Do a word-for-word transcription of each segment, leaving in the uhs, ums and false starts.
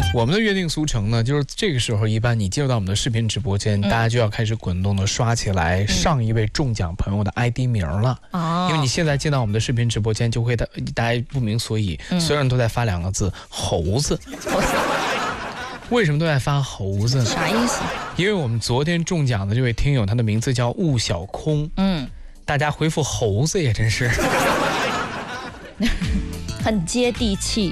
我们的约定俗成呢，就是这个时候一般你进入到我们的视频直播间，嗯、大家就要开始滚动的刷起来上一位中奖朋友的 I D 名了。哦、嗯，因为你现在进到我们的视频直播间，就会大大家不明所以，嗯、所有人都在发两个字“猴子”。为什么都在发猴子？ 啥意思？ 因为我们昨天中奖的这位听友，他的名字叫雾小空。嗯，大家回复猴子也真是很接地气。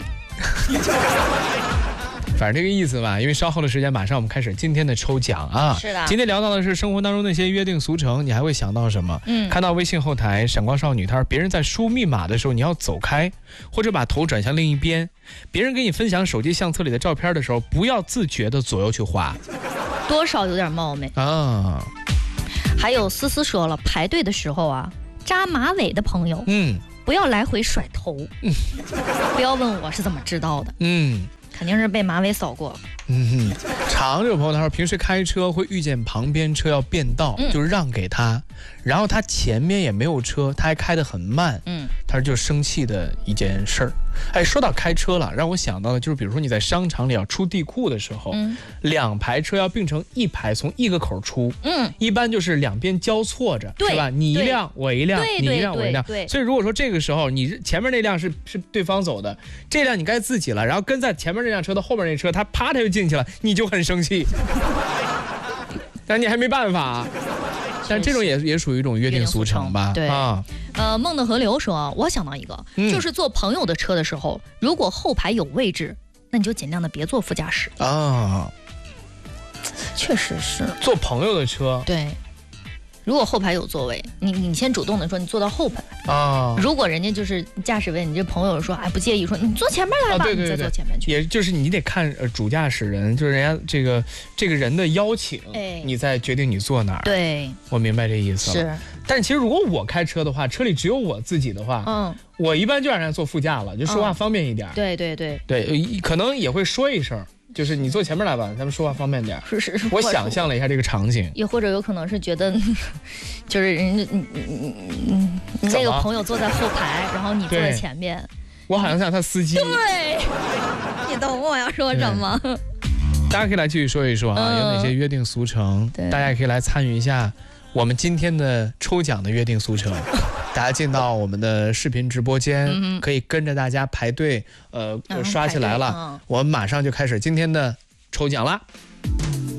反正这个意思吧，因为稍后的时间马上我们开始今天的抽奖啊。 是的。 今天聊到的是生活当中那些约定俗成，你还会想到什么？嗯，看到微信后台闪光少女，她说别人在输密码的时候你要走开，或者把头转向另一边。别人给你分享手机相册里的照片的时候，不要自觉的左右去滑， 多少有点冒昧啊。还有思思说了，排队的时候啊，扎马尾的朋友，嗯，不要来回甩头，嗯，不要问我是怎么知道的，嗯。肯定是被马尾扫过。 嗯哼，常这个朋友他说，平时开车会遇见旁边车要变道，嗯、就让给他，然后他前面也没有车，他还开得很慢，嗯，他说就是生气的一件事儿。哎，说到开车了，让我想到的就是，比如说你在商场里要出地库的时候，嗯、两排车要并成一排，从一个口出，嗯，一般就是两边交错着，是吧？你一辆我一辆，你一辆我一辆，所以如果说这个时候你前面那辆是是对方走的，这辆你该自己了，然后跟在前面这辆车的后面那车，他啪他就进去了，你就很生气，但你还没办法。但这种也也属于一种约定俗成吧？ 对啊。呃，梦的河流说，我想到一个，嗯、就是坐朋友的车的时候，如果后排有位置，那你就尽量的别坐副驾驶啊。确实是。 坐朋友的车， 对。如果后排有座位，你你先主动的说你坐到后排啊。如果人家就是驾驶位，你这朋友说哎不介意，说你坐前面来吧，啊、对对对对，你再坐前面去。 也就是你得看呃主驾驶人，就是人家这个这个人的邀请，哎、你再决定你坐哪儿。对，我明白这意思了。是。但其实如果我开车的话，车里只有我自己的话，嗯，我一般就让人家坐副驾了，就说话方便一点。嗯、对对对对，可能也会说一声。就是你坐前面来吧，咱们说话方便点。 是是是。 我想象了一下这个场景， 也或者有可能是觉得，就是人家你你你你那个朋友坐在后排，然后你坐在前面。 我好像像他司机。 对，你懂我要说什么？ 大家可以来继续说一说啊，嗯、有哪些约定俗成？大家也可以来参与一下我们今天的抽奖的约定俗成。大家进到我们的视频直播间，嗯、可以跟着大家排队，呃，刷起来了。嗯、我们马上就开始今天的抽奖啦。